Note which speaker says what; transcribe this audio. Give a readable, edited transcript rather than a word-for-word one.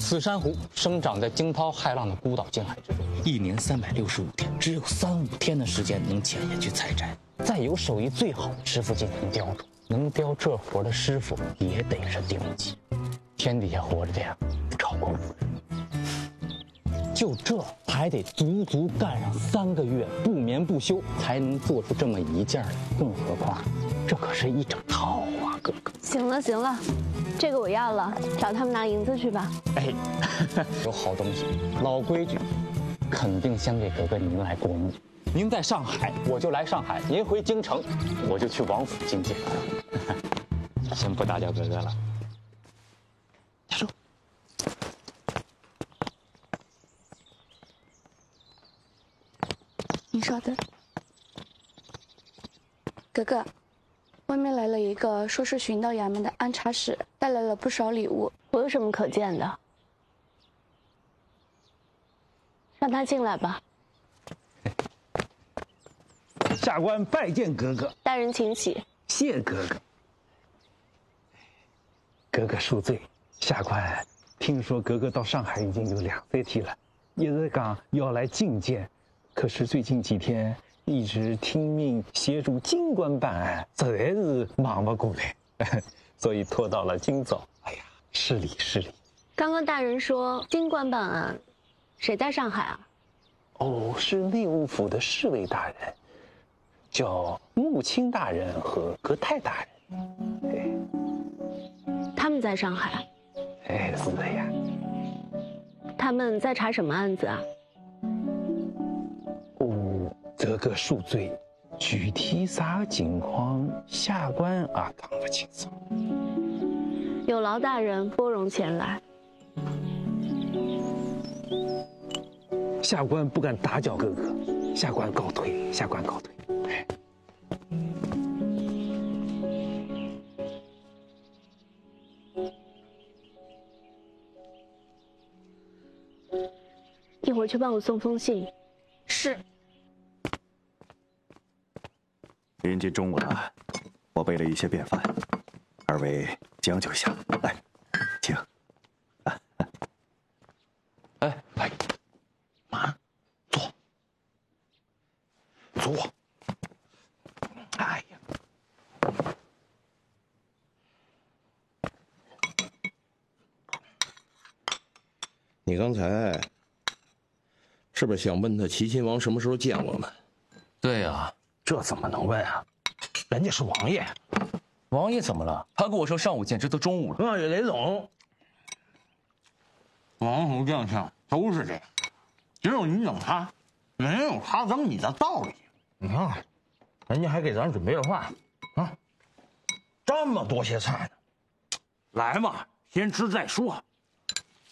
Speaker 1: 此珊瑚生长在惊涛骇浪的孤岛近海之中，一年365天，只有3、5天的时间能前沿去采摘。再由手艺最好的师傅进行雕琢，能雕这活的师傅也得是顶级。天底下活着的呀，不超过5人。就这还得足足干上3个月，不眠不休，才能做出这么一件来。更何况，这可是一整套啊，哥哥。
Speaker 2: 行了行了，这个我要了，找他们拿银子去吧。
Speaker 1: 哎，有好东西，老规矩，肯定先给格格您来过目。您在上海，我就来上海；您回京城，我就去王府觐见。先不打搅格格了。大叔，
Speaker 3: 你稍等，格格，外面来了一个说是巡道衙门的安察使，带来了不少礼物。
Speaker 2: 我有什么可见的？让他进来吧。
Speaker 4: 下官拜见格格。
Speaker 2: 大人请起。
Speaker 4: 谢格格。格格恕罪，下官听说格格到上海已经有2、3天了，一直讲要来觐见，可是最近几天一直听命协助京官办案，实在是忙不过来，所以拖到了今早。哎呀，失礼失礼。
Speaker 2: 刚刚大人说京官办案，谁在上海啊？
Speaker 4: 哦，是内务府的侍卫大人，叫穆青大人和格泰大人。
Speaker 2: 他们在上海。
Speaker 4: 哎，是的呀。
Speaker 2: 他们在查什么案子啊？
Speaker 4: 哦，这个恕罪，具体啥情况，下官啊讲不清楚。
Speaker 2: 有劳大人拨冗前来。
Speaker 4: 下官不敢打搅格格，下官告退，下官告退。哎，
Speaker 2: 一会儿去帮我送封信。
Speaker 3: 是。
Speaker 5: 临近中午了，我备了一些便饭，二位将就一下。来，请。
Speaker 4: 来，妈，坐，坐。哎呀，
Speaker 6: 你刚才是不是想问他齐亲王什么时候见我们？
Speaker 1: 对呀，
Speaker 4: 这怎么能问啊？人家是王爷。
Speaker 1: 王爷怎么了？他跟我说上午见，这都中午了。
Speaker 6: 那也得懂。
Speaker 7: 王侯将相都是这样，只有你等他，没有他等你的道理。
Speaker 6: 你看，人家还给咱准备了饭，啊，这么多些菜呢。
Speaker 7: 来嘛，先吃再说。